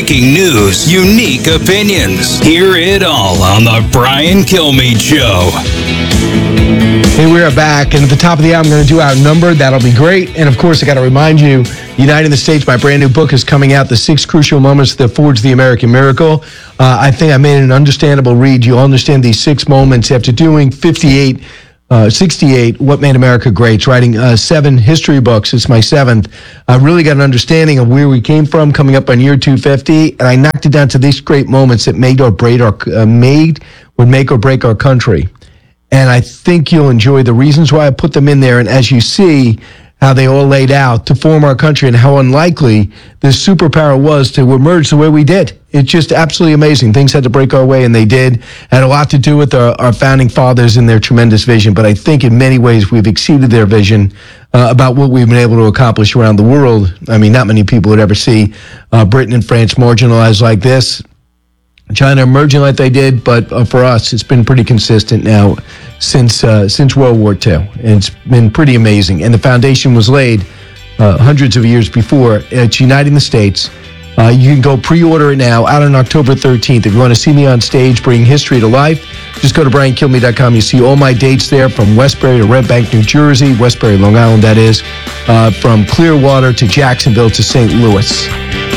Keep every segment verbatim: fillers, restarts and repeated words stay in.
breaking news, unique opinions. Hear it all on The Brian Kilmeade Show. Hey, we're back, and at the top of the hour, I'm going to do Outnumbered. That'll be great. And, of course, I got to remind you, Uniting the States, my brand new book is coming out, The Six Crucial Moments That Forged the American Miracle. Uh, I think I made an understandable read. You'll understand these six moments after doing fifty-eight, uh, sixty-eight, What Made America Great, writing uh, seven history books. It's my seventh. I really got an understanding of where we came from coming up on year two fifty, and I knocked it down to these great moments that made or break our, uh, made, would make or break our country. And I think you'll enjoy the reasons why I put them in there. And as you see how they all laid out to form our country and how unlikely this superpower was to emerge the way we did. It's just absolutely amazing. Things had to break our way, and they did. Had a lot to do with our, our founding fathers and their tremendous vision. But I think in many ways we've exceeded their vision uh, about what we've been able to accomplish around the world. I mean, not many people would ever see uh, Britain and France marginalized like this. China emerging like they did, but uh, for us, it's been pretty consistent now since uh, since World War Two. And it's been pretty amazing. And the foundation was laid uh, hundreds of years before. It's Uniting the States. Uh, you can go pre-order it now, out on October thirteenth. If you want to see me on stage bring history to life, just go to brian kilmeade dot com. You see all my dates there, from Westbury to Red Bank, New Jersey, Westbury, Long Island, that is, uh, from Clearwater to Jacksonville to Saint Louis.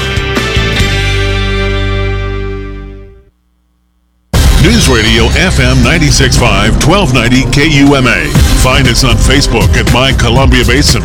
News Radio F M ninety-six point five, twelve ninety K U M A. Find us on Facebook at My Columbia Basin.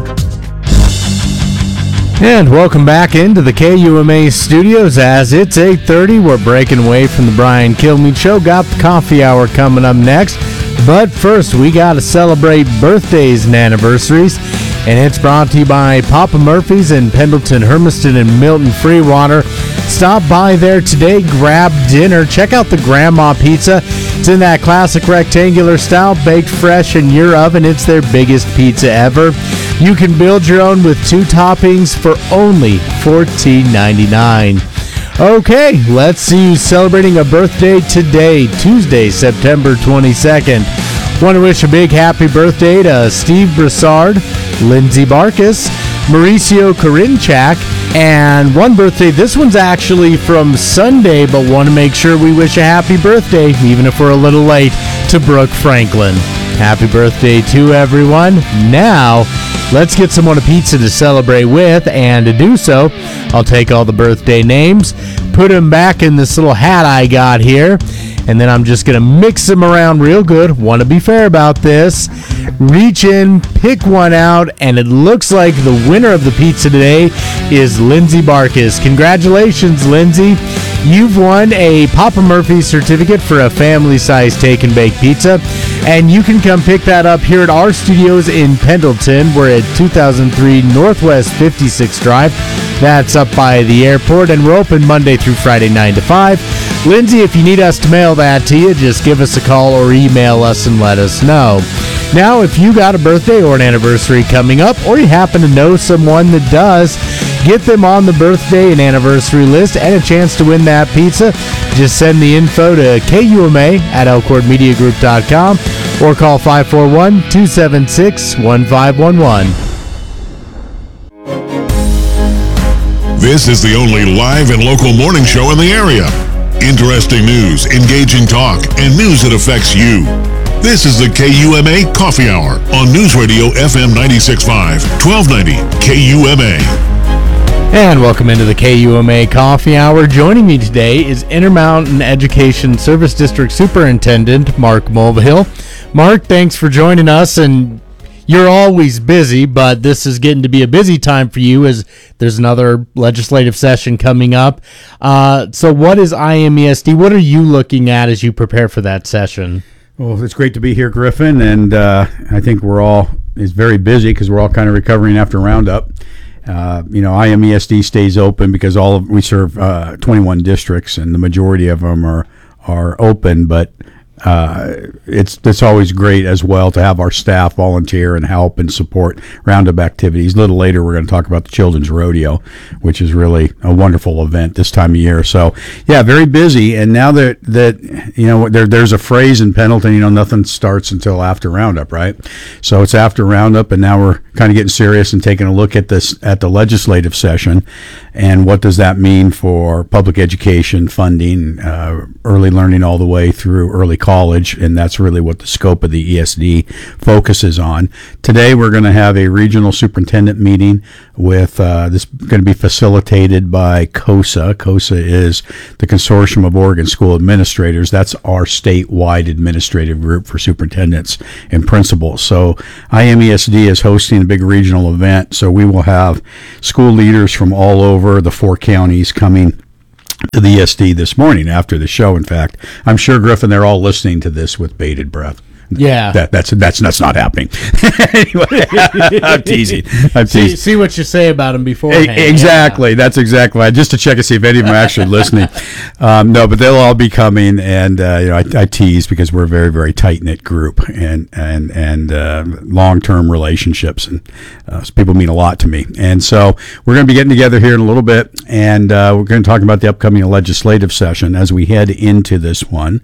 And welcome back into the K U M A studios. As it's eight thirty, we're breaking away from the Brian Kilmeade Show. Got the coffee hour coming up next. But first, we got to celebrate birthdays and anniversaries. And it's brought to you by Papa Murphy's in Pendleton, Hermiston, and Milton Freewater. Stop by there today, grab dinner. Check out the Grandma Pizza. It's in that classic rectangular style, baked fresh in your oven. It's their biggest pizza ever. You can build your own with two toppings for only fourteen ninety-nine. Okay, let's see who's celebrating a birthday today, Tuesday, September twenty-second. Want to wish a big happy birthday to Steve Broussard, Lindsey Barkis, Mauricio Karinchak, and one birthday. This one's actually from Sunday, but want to make sure we wish a happy birthday, even if we're a little late, to Brooke Franklin. Happy birthday to everyone. Now, let's get someone a pizza to celebrate with, and to do so, I'll take all the birthday names, put them back in this little hat I got here, and then I'm just going to mix them around real good. Want to be fair about this. Reach in, pick one out, and it looks like the winner of the pizza today is Lindsey Barkis. Congratulations, Lindsey. You've won a Papa Murphy's certificate for a family-sized take and bake pizza, and you can come pick that up here at our studios in Pendleton. We're at two thousand three Northwest fifty-sixth Drive. That's up by the airport, and we're open Monday through Friday, nine to five. Lindsay, if you need us to mail that to you, just give us a call or email us and let us know. Now, if you got a birthday or an anniversary coming up, or you happen to know someone that does, get them on the birthday and anniversary list and a chance to win that pizza. Just send the info to K U M A at elkhorn media group dot com or call five four one, two seven six, one five one one. This is the only live and local morning show in the area. Interesting news, engaging talk, and news that affects you. This is the K U M A Coffee Hour on News Radio F M ninety-six point five, twelve ninety K U M A. And welcome into the K U M A Coffee Hour. Joining me today is Intermountain Education Service District Superintendent Mark Mulvihill. Mark, thanks for joining us, and you're always busy, but this is getting to be a busy time for you as there's another legislative session coming up. Uh, so what is I M E S D? What are you looking at as you prepare for that session? Well, it's great to be here, Griffin, and uh, I think we're all is very busy because we're all kind of recovering after Roundup. Uh, you know, I M E S D stays open because all of we serve uh, twenty-one districts, and the majority of them are are open. But uh, it's it's always great as well to have our staff volunteer and help and support Roundup activities. A little later, we're going to talk about the Children's Rodeo, which is really a wonderful event this time of year. So, yeah, very busy. And now that that you know, there there's a phrase in Pendleton, you know, nothing starts until after Roundup, right? So it's after Roundup, and now we're kind of getting serious and taking a look at this at the legislative session. And what does that mean for public education funding, uh, early learning all the way through early college? And that's really what the scope of the E S D focuses on. Today, we're going to have a regional superintendent meeting with uh, this going to be facilitated by COSA. COSA is the Consortium of Oregon School Administrators. That's our statewide administrative group for superintendents and principals. So I M E S D is hosting a big regional event. So we will have school leaders from all over the four counties coming to the E S D this morning after the show. In fact, I'm sure, Griffin, they're all listening to this with bated breath. Yeah, that, that's that's that's not happening. Anyway, I'm teasing. I'm teasing. See, see what you say about them beforehand. A- exactly. Yeah. That's exactly right. Just to check and see if any of them are actually listening. Um, no, but they'll all be coming, and uh, you know, I, I tease because we're a very very tight knit group, and and and uh, long term relationships, and uh, so people mean a lot to me. And so we're going to be getting together here in a little bit, and uh, we're going to talk about the upcoming legislative session as we head into this one.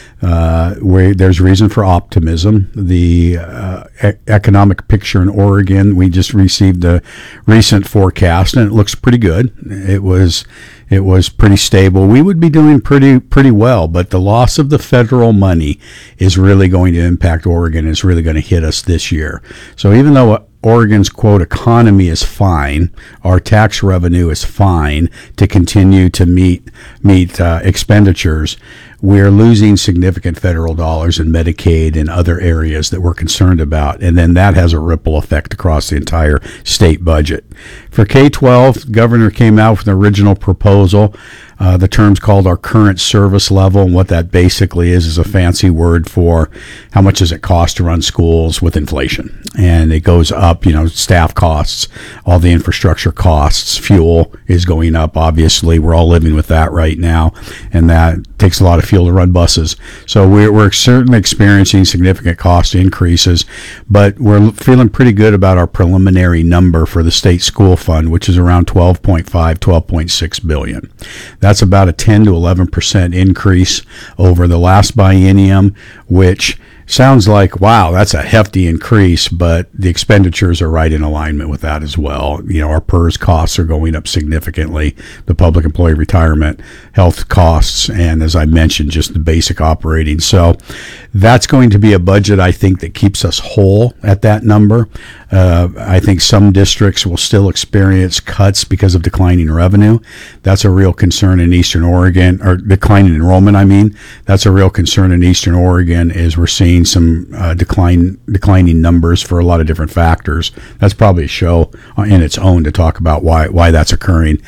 Uh, where there's reason for optimism. The uh, e- economic picture in Oregon, we just received the recent forecast, and it looks pretty good. It was it was pretty stable. We would be doing pretty pretty well, but the loss of the federal money is really going to impact Oregon. It's really going to hit us this year. So even though Oregon's, quote, economy is fine, our tax revenue is fine to continue to meet meet uh, expenditures, we're losing significant federal dollars in Medicaid and other areas that we're concerned about, and then that has a ripple effect across the entire state budget. For K twelve, the governor came out with an original proposal. Uh, the term's called our current service level, and what that basically is is a fancy word for how much does it cost to run schools with inflation. And it goes up, you know, staff costs, all the infrastructure costs, fuel is going up, obviously. We're all living with that right now, and that takes a lot of fuel to run buses. So we're, we're certainly experiencing significant cost increases, but we're feeling pretty good about our preliminary number for the state school fund, which is around twelve point five, twelve point six billion. That's about a ten to eleven percent increase over the last biennium, which sounds like, wow, that's a hefty increase, but the expenditures are right in alignment with that as well. You know, our P E R S costs are going up significantly, the public employee retirement, health costs, and as I mentioned, just the basic operating. So that's going to be a budget, I think, that keeps us whole at that number. Uh, I think some districts will still experience cuts because of declining revenue. That's a real concern in Eastern Oregon, or declining enrollment, I mean. That's a real concern in Eastern Oregon, is we're seeing some uh, decline, declining numbers for a lot of different factors. That's probably a show in its own to talk about why why that's occurring.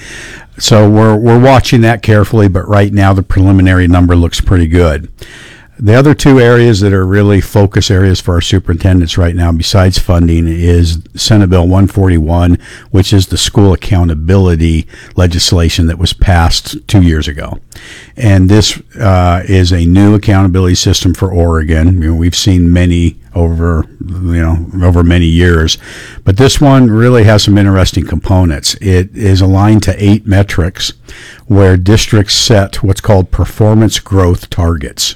So we're we're watching that carefully, but right now the preliminary number looks pretty good. The other two areas that are really focus areas for our superintendents right now, besides funding, is Senate Bill one forty-one, which is the school accountability legislation that was passed two years ago. And this uh, is a new accountability system for Oregon. You know, we've seen many over, you know, over many years, but this one really has some interesting components. It is aligned to eight metrics where districts set what's called performance growth targets.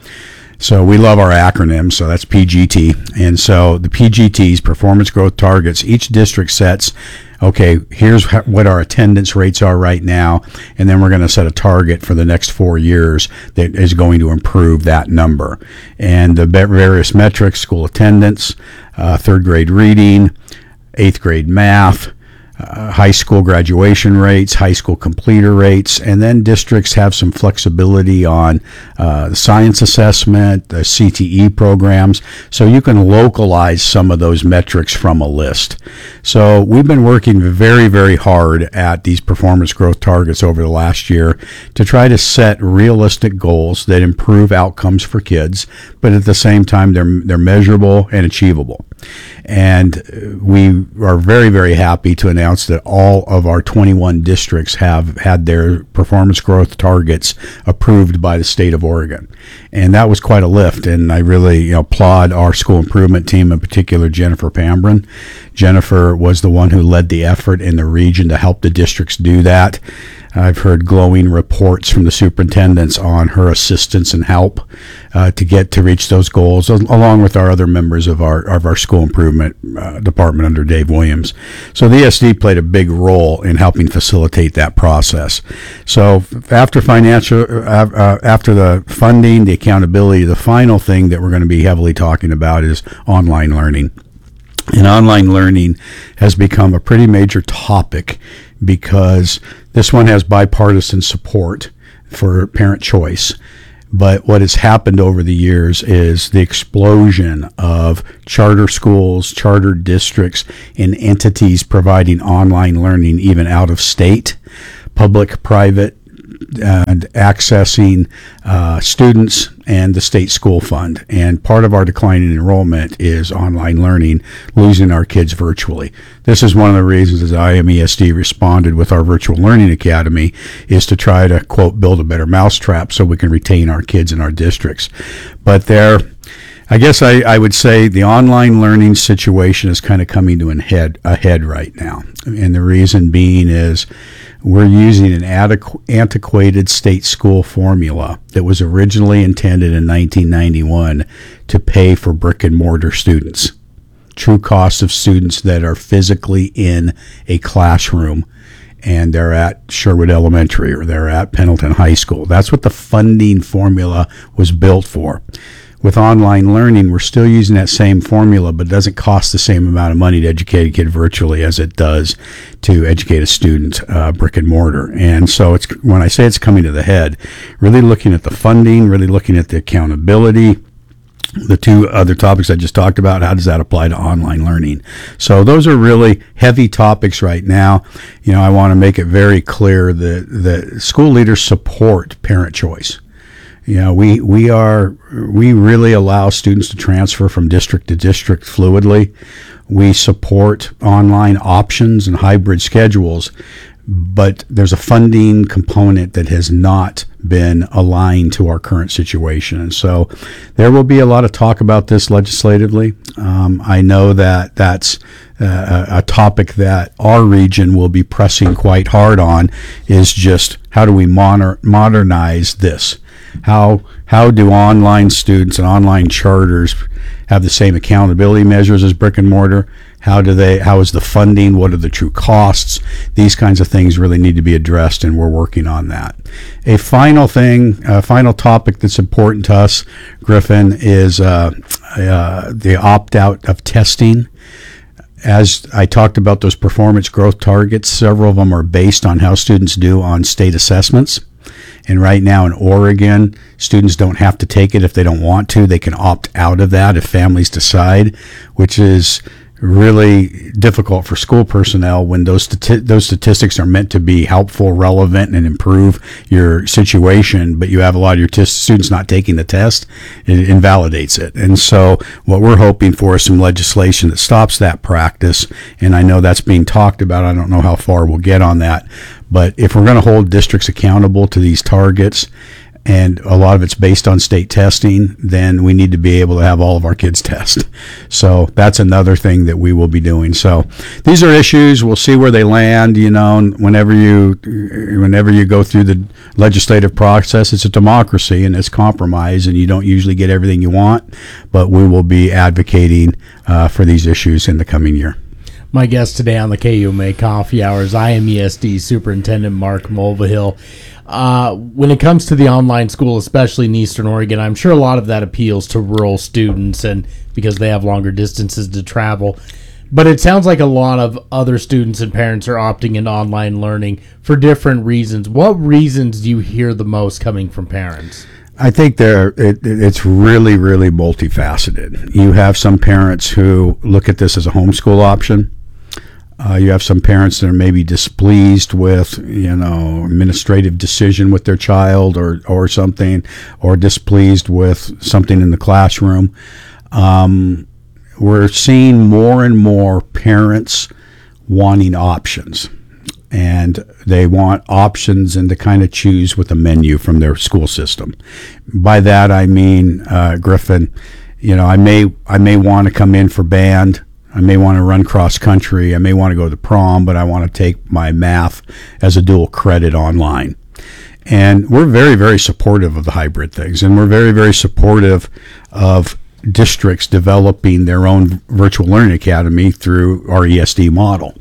So we love our acronyms, so that's P G T. And so the P G Ts, performance growth targets, each district sets, okay, here's what our attendance rates are right now, and then we're going to set a target for the next four years that is going to improve that number. And the various metrics, school attendance, uh, third grade reading, eighth grade math, Uh, high school graduation rates, high school completer rates, and then districts have some flexibility on uh, the science assessment, the C T E programs, so you can localize some of those metrics from a list. So we've been working very, very hard at these performance growth targets over the last year to try to set realistic goals that improve outcomes for kids, but at the same time they're they're measurable and achievable. And we are very, very happy to announce that all of our twenty-one districts have had their performance growth targets approved by the state of Oregon. And that was quite a lift. And I really, you know, applaud our school improvement team, in particular Jennifer Pambrin. Jennifer was the one who led the effort in the region to help the districts do that. I've heard glowing reports from the superintendents on her assistance and help uh, to get to reach those goals, along with our other members of our of our school improvement uh, department under Dave Williams. So the E S D played a big role in helping facilitate that process. So after financial, uh, uh, after the funding, the accountability, the final thing that we're going to be heavily talking about is online learning. And online learning has become a pretty major topic because this one has bipartisan support for parent choice. But what has happened over the years is the explosion of charter schools, charter districts, and entities providing online learning even out of state, public, private, and accessing uh, students and the state school fund. And part of our declining enrollment is online learning, losing our kids virtually. This is one of the reasons that I M E S D responded with our Virtual Learning Academy, is to try to, quote, build a better mousetrap so we can retain our kids in our districts. But there, I guess I, I would say the online learning situation is kind of coming to an head, ahead right now. And the reason being is we're using an adequ- antiquated state school formula that was originally intended in nineteen ninety-one to pay for brick and mortar students. True cost of students that are physically in a classroom and they're at Sherwood Elementary or they're at Pendleton High School. That's what the funding formula was built for. With online learning, we're still using that same formula, but it doesn't cost the same amount of money to educate a kid virtually as it does to educate a student uh, brick and mortar. And so it's when I say it's coming to the head, really looking at the funding, really looking at the accountability, the two other topics I just talked about, how does that apply to online learning? So those are really heavy topics right now. You know, I want to make it very clear that, that school leaders support parent choice. You know, we, we are, we really allow students to transfer from district to district fluidly. We support online options and hybrid schedules, but there's a funding component that has not been aligned to our current situation. And so there will be a lot of talk about this legislatively. Um, I know that that's uh, a topic that our region will be pressing quite hard on, is just how do we moder- modernize this? How how do online students and online charters have the same accountability measures as brick and mortar? How do they? How is the funding? What are the true costs? These kinds of things really need to be addressed, and we're working on that. A final thing, a final topic that's important to us, Griffin, is uh, uh, the opt-out of testing. As I talked about those performance growth targets, several of them are based on how students do on state assessments. And right now in Oregon, students don't have to take it if they don't want to. They can opt out of that if families decide, which is really difficult for school personnel when those stati- those statistics are meant to be helpful, relevant, and improve your situation, but you have a lot of your t- students not taking the test. It invalidates it. And so what we're hoping for is some legislation that stops that practice, and I know that's being talked about. I don't know how far we'll get on that, but if we're going to hold districts accountable to these targets, and a lot of it's based on state testing, then we need to be able to have all of our kids test. So that's another thing that we will be doing. So these are issues. We'll see where they land. You know, whenever you whenever you go through the legislative process, it's a democracy and it's compromise, and you don't usually get everything you want. But we will be advocating uh, for these issues in the coming year. My guest today on the K U M A Coffee Hour is I M E S D Superintendent Mark Mulvihill. Uh, when it comes to the online school, especially in Eastern Oregon, I'm sure a lot of that appeals to rural students, and because they have longer distances to travel. But it sounds like a lot of other students and parents are opting into online learning for different reasons. What reasons do you hear the most coming from parents? I think there it, it's really, really multifaceted. You have some parents who look at this as a homeschool option. Uh, you have some parents that are maybe displeased with, you know, administrative decision with their child or, or something, or displeased with something in the classroom. Um, we're seeing more and more parents wanting options, and they want options and to kind of choose with a menu from their school system. By that I mean, uh, Griffin, you know, I may I may want to come in for band I may want to run cross country. I may want to go to the prom, but I want to take my math as a dual credit online. And we're very, very supportive of the hybrid things. And we're very, very supportive of districts developing their own virtual learning academy through our E S D model.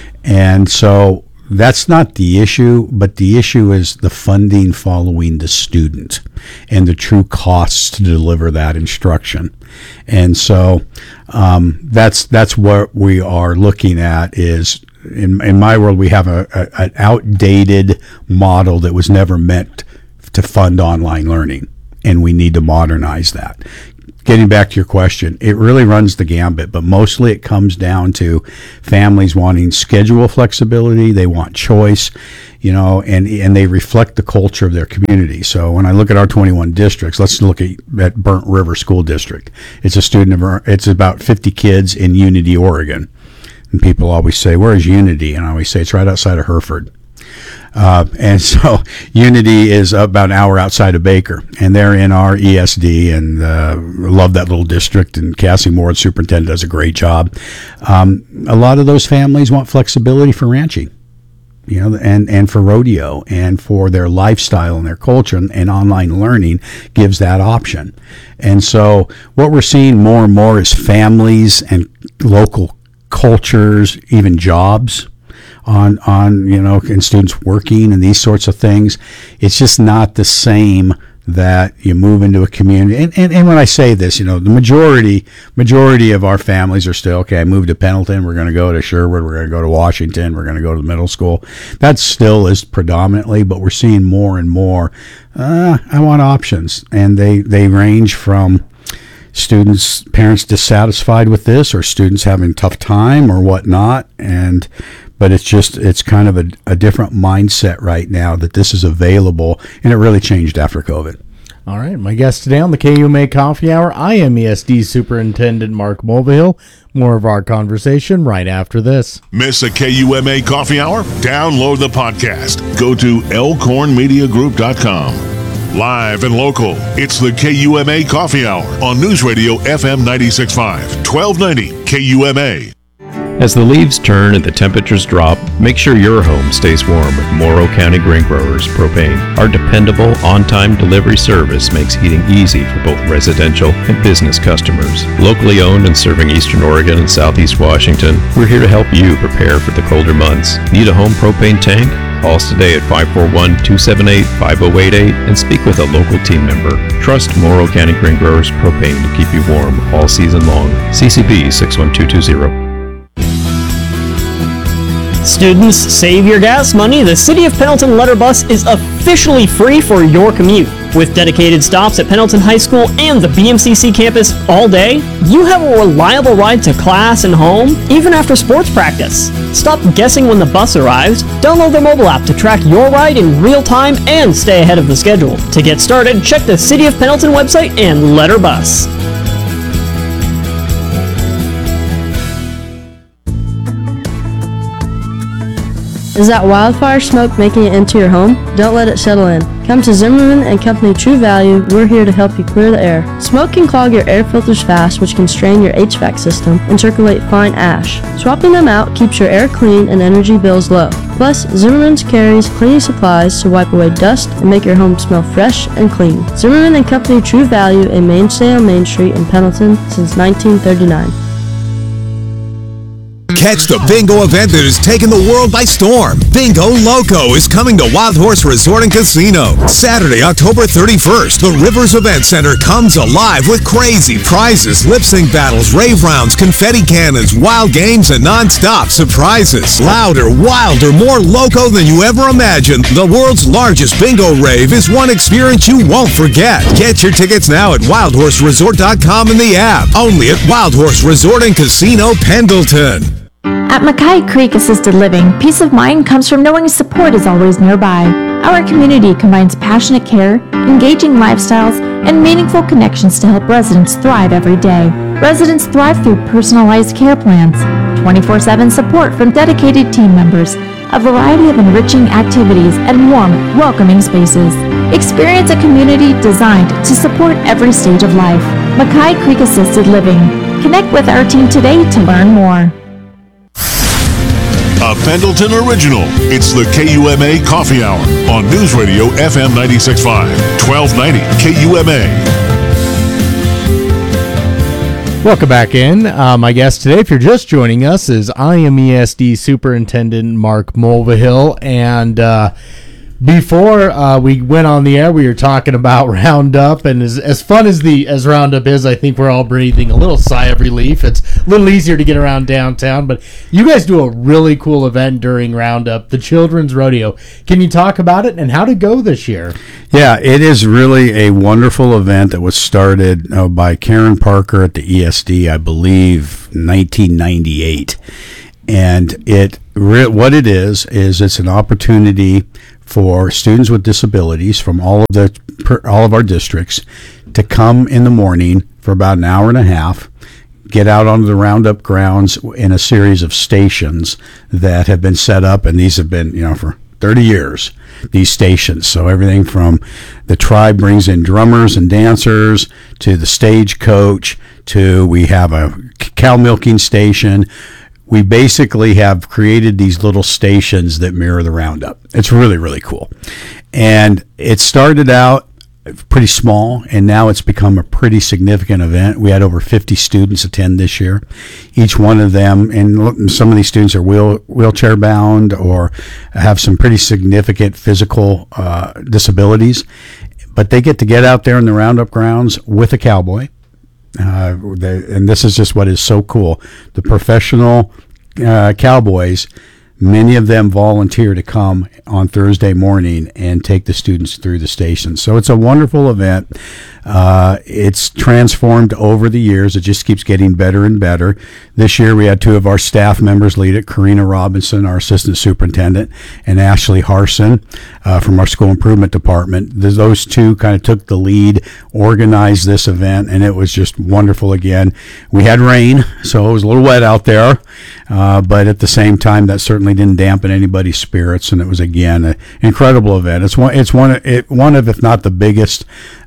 And so that's not the issue, but the issue is the funding following the student and the true costs to deliver that instruction. And so um, that's that's what we are looking at is, in in my world, we have a, a an outdated model that was never meant to fund online learning, and we need to modernize that. Getting back to your question, it really runs the gambit, but mostly it comes down to families wanting schedule flexibility. They want choice, you know, and and they reflect the culture of their community. So when I look at our twenty-one districts, let's look at, at Burnt River School District. It's a student of, it's about fifty kids in Unity, Oregon. And people always say, where is Unity? And I always say, it's right outside of Hereford. Uh, and so Unity is about an hour outside of Baker, and they're in our E S D, and uh, love that little district, and Cassie Moore, the superintendent, does a great job. Um, a lot of those families want flexibility for ranching, you know, and, and for rodeo, and for their lifestyle and their culture, and, and online learning gives that option. And so what we're seeing more and more is families and local cultures, even jobs, on, on, you know, and students working and these sorts of things. It's just not the same that you move into a community. And, and, and when I say this, you know, the majority, majority of our families are still, okay, I moved to Pendleton, we're going to go to Sherwood, we're going to go to Washington, we're going to go to the middle school. That still is predominantly, but we're seeing more and more, uh, I want options. And they, they range from students, parents dissatisfied with this, or students having a tough time or whatnot. And but it's just, it's kind of a, a different mindset right now that this is available, and it really changed after COVID. All right, my guest today on the K U M A Coffee Hour, I am E S D Superintendent Mark Mulvihill. More of our conversation right after this. Miss a K U M A Coffee Hour? Download the podcast. Go to elkhorn media group dot com. Live and local, it's the K U M A Coffee Hour on News Radio F M ninety-six point five, twelve ninety K U M A. As the leaves turn and the temperatures drop, make sure your home stays warm with Morrow County Grain Growers Propane. Our dependable, on-time delivery service makes heating easy for both residential and business customers. Locally owned and serving Eastern Oregon and Southeast Washington, we're here to help you prepare for the colder months. Need a home propane tank? Call us today at five four one, two seven eight, five zero eight eight and speak with a local team member. Trust Morrow County Grain Growers Propane to keep you warm all season long. C C B six one two two zero. Students, save your gas money. The City of Pendleton Letter Bus is officially free for your commute. With dedicated stops at Pendleton High School and the B M C C campus all day, you have a reliable ride to class and home, even after sports practice. Stop guessing when the bus arrives. Download their mobile app to track your ride in real time and stay ahead of the schedule. To get started, check the City of Pendleton website and Letter Bus. Is that wildfire smoke making it into your home? Don't let it settle in. Come to Zimmerman and Company True Value. We're here to help you clear the air. Smoke can clog your air filters fast, which can strain your H V A C system and circulate fine ash. Swapping them out keeps your air clean and energy bills low. Plus, Zimmerman's carries cleaning supplies to wipe away dust and make your home smell fresh and clean. Zimmerman and Company True Value, a mainstay on Main Street in Pendleton since nineteen thirty-nine. Catch the bingo event that has taken the world by storm. Bingo Loco is coming to Wild Horse Resort and Casino. Saturday, October thirty-first, the Rivers Event Center comes alive with crazy prizes, lip sync battles, rave rounds, confetti cannons, wild games, and non-stop surprises. Louder, wilder, more loco than you ever imagined. The world's largest bingo rave is one experience you won't forget. Get your tickets now at wild horse resort dot com in the app. Only at Wild Horse Resort and Casino, Pendleton. At Mackay Creek Assisted Living, peace of mind comes from knowing support is always nearby. Our community combines passionate care, engaging lifestyles, and meaningful connections to help residents thrive every day. Residents thrive through personalized care plans, twenty-four seven support from dedicated team members, a variety of enriching activities, and warm, welcoming spaces. Experience a community designed to support every stage of life. Mackay Creek Assisted Living. Connect with our team today to learn more. A Pendleton original. It's the K U M A Coffee Hour on News Radio F M ninety-six point five, twelve ninety K U M A. Welcome back in. Uh, my guest today, if you're just joining us, is I M E S D Superintendent Mark Mulvihill. And uh, before uh, we went on the air, we were talking about Roundup. And as, as fun as the as Roundup is, I think we're all breathing a little sigh of relief. It's a little easier to get around downtown. But you guys do a really cool event during Roundup, the Children's Rodeo. Can you talk about it and how to go this year? Yeah, it is really a wonderful event that was started uh, by Karen Parker at the E S D, I believe, nineteen ninety-eight. And it re- what it is, is it's an opportunity for students with disabilities from all of the per, all of our districts to come in the morning for about an hour and a half, get out onto the Roundup grounds in a series of stations that have been set up, and these have been, you know, for thirty years, these stations. So everything from the tribe brings in drummers and dancers to the stagecoach to we have a cow milking station. We basically have created these little stations that mirror the Roundup. It's really, really cool. And it started out pretty small, and now it's become a pretty significant event. We had over fifty students attend this year. Each one of them, and some of these students are wheel, wheelchair bound or have some pretty significant physical uh, disabilities, but they get to get out there in the Roundup grounds with a cowboy. Uh, they, and this is just what is so cool. The professional uh, cowboys, many of them volunteer to come on Thursday morning and take the students through the station. So it's a wonderful event. Uh, it's transformed over the years. It just keeps getting better and better. This year we had two of our staff members lead it, Karina Robinson, our assistant superintendent, and Ashley Harson uh, from our school improvement department. Those two kind of took the lead, organized this event, and it was just wonderful again. We had rain, so it was a little wet out there, uh, but at the same time, that certainly didn't dampen anybody's spirits, and it was, again, an incredible event. It's one, it's one, it, one of, if not the biggest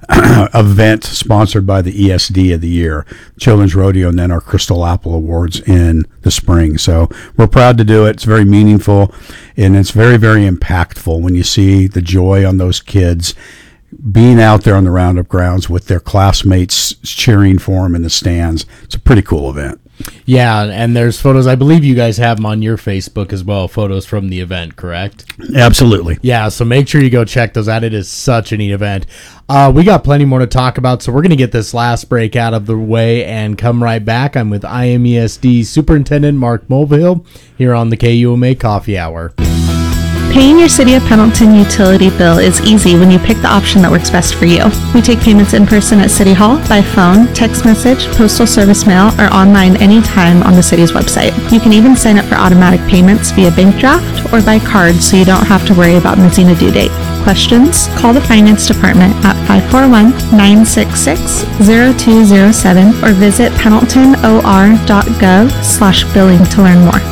event sponsored by the E S D of the year, Children's Rodeo, and then our Crystal Apple Awards in the spring. So we're proud to do it. It's very meaningful, and it's very, very impactful when you see the joy on those kids being out there on the Roundup grounds with their classmates cheering for them in the stands. It's a pretty cool event. Yeah, and there's photos. I believe you guys have them on your Facebook as well, photos from the event, correct? Absolutely. Yeah, so make sure you go check those out. It is such a neat event. Uh, we got plenty more to talk about, so we're going to get this last break out of the way and come right back. I'm with I M E S D Superintendent Mark Mulvihill here on the K U M A Coffee Hour. Paying your City of Pendleton utility bill is easy when you pick the option that works best for you. We take payments in person at City Hall, by phone, text message, postal service mail, or online anytime on the city's website. You can even sign up for automatic payments via bank draft or by card so you don't have to worry about missing a due date. Questions? Call the Finance Department at five four one, nine six six, zero two zero seven or visit pendleton o r dot gov slash billing to learn more.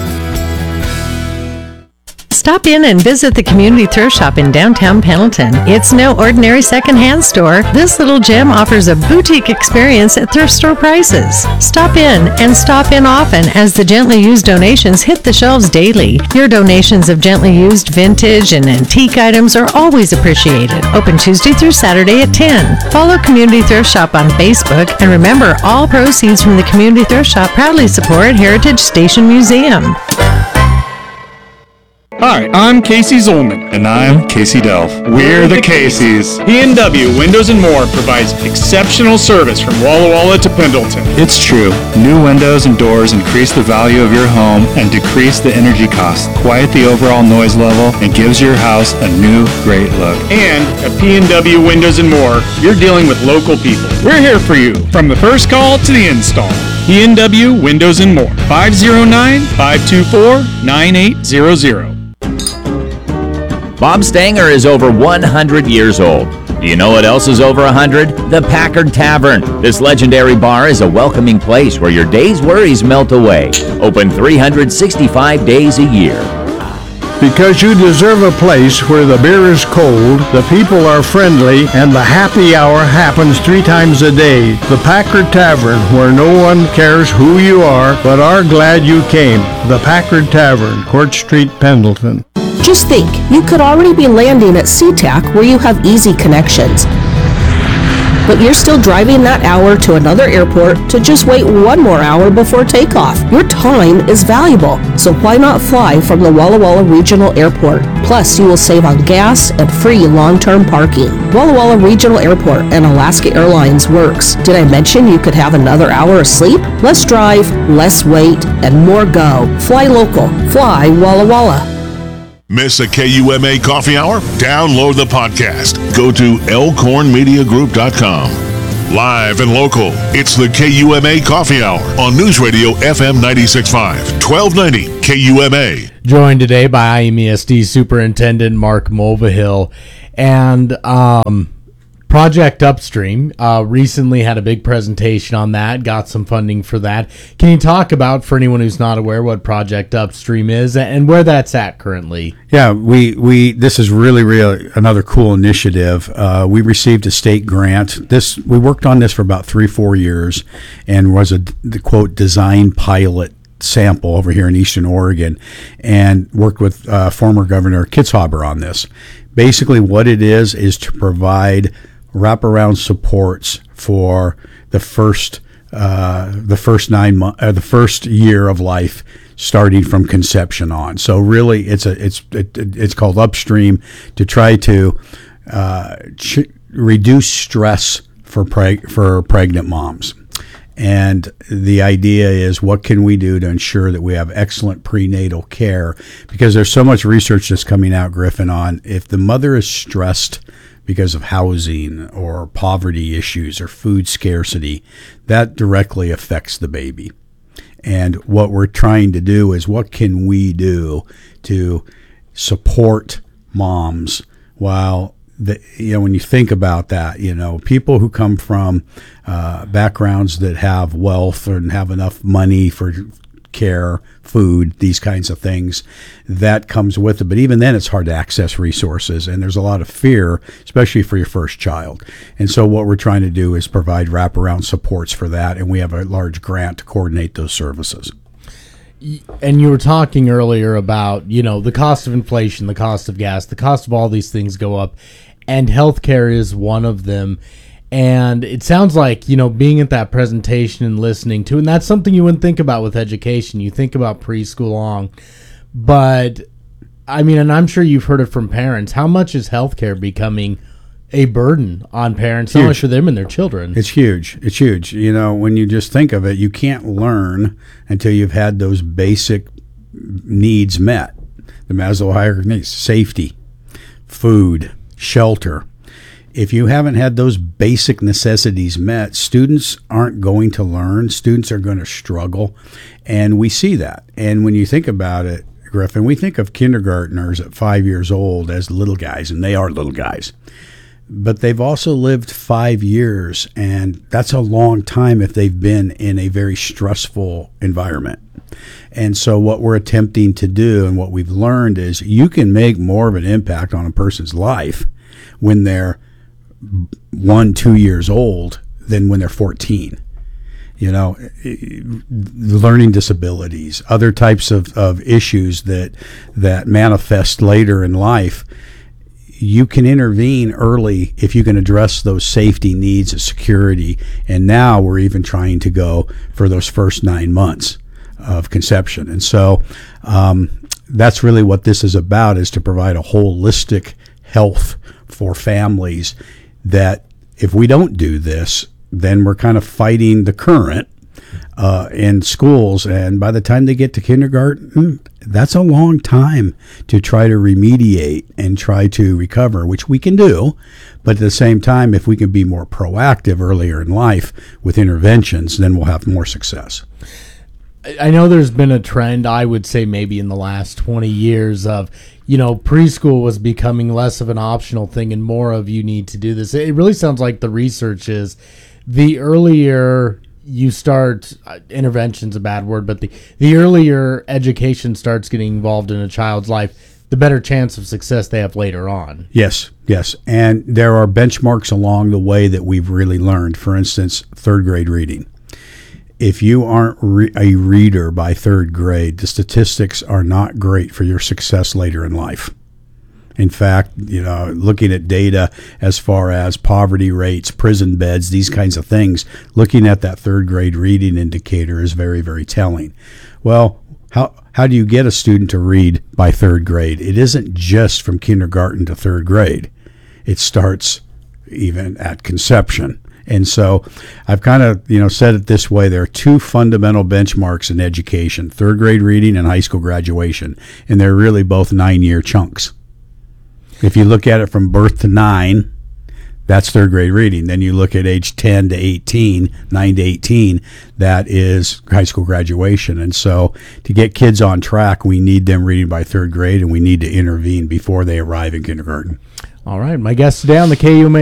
Stop in and visit the Community Thrift Shop in downtown Pendleton. It's no ordinary secondhand store. This little gem offers a boutique experience at thrift store prices. Stop in and stop in often as the gently used donations hit the shelves daily. Your donations of gently used vintage and antique items are always appreciated. Open Tuesday through Saturday at ten. Follow Community Thrift Shop on Facebook, and remember, all proceeds from the Community Thrift Shop proudly support Heritage Station Museum. Hi, I'm Casey Zolman. And I'm Casey Delph. We're the Caseys. P and W Windows and More provides exceptional service from Walla Walla to Pendleton. It's true. New windows and doors increase the value of your home and decrease the energy costs, quiet the overall noise level, and gives your house a new, great look. And at P and W Windows and More, you're dealing with local people. We're here for you, from the first call to the install. P and W Windows and More. five oh nine, five two four, nine eight zero zero. Bob Stanger is over one hundred years old. Do you know what else is over one hundred? The Packard Tavern. This legendary bar is a welcoming place where your day's worries melt away. Open three hundred sixty-five days a year. because you deserve a place where the beer is cold, the people are friendly, and the happy hour happens three times a day. The Packard Tavern, where no one cares who you are, but are glad you came. The Packard Tavern, Court Street, Pendleton. Just think, you could already be landing at SeaTac where you have easy connections. But you're still driving that hour to another airport to just wait one more hour before takeoff. Your time is valuable, so why not fly from the Walla Walla Regional Airport? Plus, you will save on gas and free long-term parking. Walla Walla Regional Airport and Alaska Airlines works. Did I mention you could have another hour of sleep? Less drive, less wait, and more go. Fly local. Fly Walla Walla. Miss a K U M A coffee hour? Download the podcast. Go to elkhorn media group dot com. Live and local, it's the K U M A Coffee Hour on News Radio F M ninety-six point five, twelve ninety K U M A. Joined today by I M E S D Superintendent Mark Mulvihill. And um, Project Upstream uh, recently had a big presentation on that, got some funding for that. Can you talk about, for anyone who's not aware, what Project Upstream is and where that's at currently? Yeah, we, we this is really, really another cool initiative. Uh, we received a state grant. This we worked on this for about three, four years and was a, the quote, design pilot sample over here in Eastern Oregon, and worked with uh, former Governor Kitzhaber on this. Basically what it is is to provide wraparound supports for the first uh, the first nine months, uh, the first year of life, starting from conception on. So really, it's a it's it, it's called Upstream to try to uh, ch- reduce stress for preg- for pregnant moms. And the idea is, what can we do to ensure that we have excellent prenatal care? Because there's so much research that's coming out, Griffin, on if the mother is stressed because of housing or poverty issues or food scarcity, that directly affects the baby. And what we're trying to do is, what can we do to support moms while the, you know, when you think about that, you know, people who come from uh, backgrounds that have wealth and have enough money for care, food, these kinds of things, that comes with it. But even then, it's hard to access resources, and there's a lot of fear, especially for your first child. And so what we're trying to do is provide wraparound supports for that, and we have a large grant to coordinate those services. And you were talking earlier about, you know, the cost of inflation, the cost of gas, the cost of all these things go up, and healthcare is one of them. And it sounds like, you know, being at that presentation and listening to, and that's something you wouldn't think about with education. You think about preschool on, but I mean, and I'm sure you've heard it from parents. How much is healthcare becoming a burden on parents, not only for them and their children? It's huge. It's huge. You know, when you just think of it, you can't learn until you've had those basic needs met. The Maslow hierarchy of needs: safety, food, shelter. If you haven't had those basic necessities met, students aren't going to learn. Students are going to struggle, and we see that. And when you think about it, Griffin, we think of kindergartners at five years old as little guys, and they are little guys. But they've also lived five years, and that's a long time if they've been in a very stressful environment. And so what we're attempting to do, and what we've learned, is you can make more of an impact on a person's life when they're one, two years old than when they're fourteen. You know, learning disabilities, other types of, of issues that that manifest later in life. You can intervene early if you can address those safety needs of security. And now we're even trying to go for those first nine months of conception. And so um, that's really what this is about, is to provide a holistic health for families, that if we don't do this, then we're kind of fighting the current uh, in schools. And by the time they get to kindergarten, that's a long time to try to remediate and try to recover, which we can do. But at the same time, if we can be more proactive earlier in life with interventions, then we'll have more success. I know there's been a trend, I would say maybe in the last twenty years, of, you know, preschool was becoming less of an optional thing and more of, you need to do this. It really sounds like the research is, the earlier you start, uh, intervention's a bad word, but the, the earlier education starts getting involved in a child's life, the better chance of success they have later on. Yes, yes. And there are benchmarks along the way that we've really learned. For instance, third grade reading. If you aren't re- a reader by third grade, the statistics are not great for your success later in life. In fact, you know, looking at data as far as poverty rates, prison beds, these kinds of things, looking at that third grade reading indicator is very, very telling. Well, how how do you get a student to read by third grade? It isn't just from kindergarten to third grade. It starts even at conception. And so I've kind of, you know, said it this way. There are two fundamental benchmarks in education, third grade reading and high school graduation, and they're really both nine-year chunks. If you look at it from birth to nine, that's third grade reading. Then you look at age ten to eighteen, nine to eighteen, that is high school graduation. And so to get kids on track, we need them reading by third grade, and we need to intervene before they arrive in kindergarten. All right, my guest today on the K U M A